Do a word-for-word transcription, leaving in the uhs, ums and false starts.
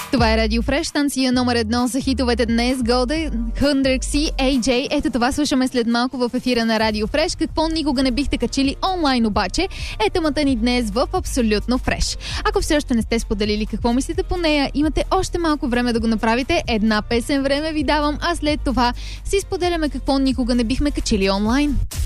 Това е Радио Фреш, станция номер едно за хитовете днес. Golden, Hundred Си, Ей Джей. Ето това слушаме след малко в ефира на Радио Фреш. Какво никога не бихте качили онлайн обаче е темата ни днес в Абсолютно Фреш. Ако все още не сте споделили какво мислите по нея, имате още малко време да го направите. Една песен време ви давам, а след това си споделяме какво никога не бихме качили онлайн.